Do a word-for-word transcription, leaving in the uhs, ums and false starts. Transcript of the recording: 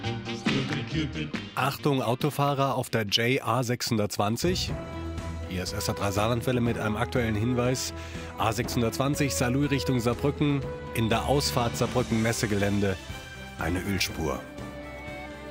Achtung Autofahrer auf der J A sechshundertzwanzig. Hier ist S A drei Saarlandwelle mit einem aktuellen Hinweis. A sechshundertzwanzig Saarlouis Richtung Saarbrücken. In der Ausfahrt Saarbrücken Messegelände eine Ölspur.